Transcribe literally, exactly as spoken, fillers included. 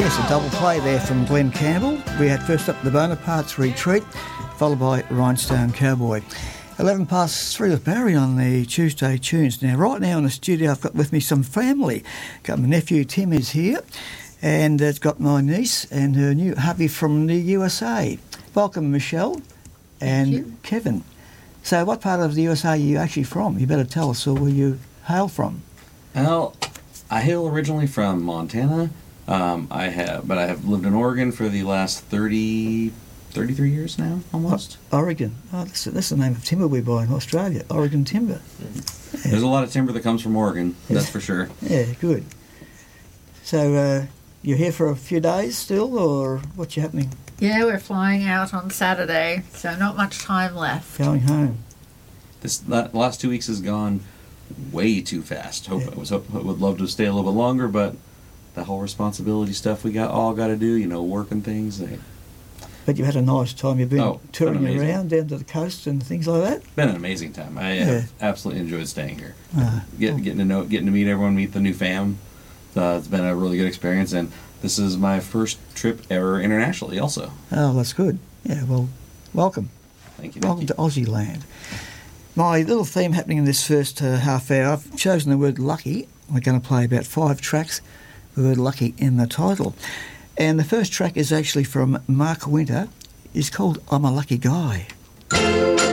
Yes, a double play there from Glenn Campbell. We had first up the Bonaparte's Retreat, followed by Rhinestone Cowboy. eleven past three with Barry on the Tuesday Tunes. Now, right now in the studio, I've got with me some family. Got my nephew Tim is here, and it's got my niece and her new hubby from the U S A. Welcome, Michelle and Kevin. So, what part of the U S A are you actually from? You better tell us, or where you hail from? Well, I hail originally from Montana. Um, I have, but I have lived in Oregon for the last thirty, thirty-three years now, almost. O- Oregon. Oh, that's, that's the name of timber we buy in Australia. Oregon timber. Mm-hmm. Yeah. There's a lot of timber that comes from Oregon. Yeah. That's for sure. Yeah, good. So uh, you're here for a few days still, or what's happening? Yeah, we're flying out on Saturday, so not much time left. Going home. This the last two weeks has gone way too fast. Hope yeah. I was hope, would love to stay a little bit longer, but the whole responsibility stuff we got all got to do, you know, work and things. They, but you had a nice time. You've been oh, touring been around down to the coast and things like that. Been an amazing time. I yeah. have absolutely enjoyed staying here. Uh, Get, well, getting to know, getting to meet everyone, meet the new fam. Uh, it's been a really good experience, and this is my first trip ever internationally. Also. Oh, that's good. Yeah. Well, welcome. Thank you. Welcome thank to Aussie land. My little theme happening in this first uh, half hour. I've chosen the word lucky. We're going to play about five tracks. The word lucky in the title. And the first track is actually from Mark Winter. It's called I'm a Lucky Guy.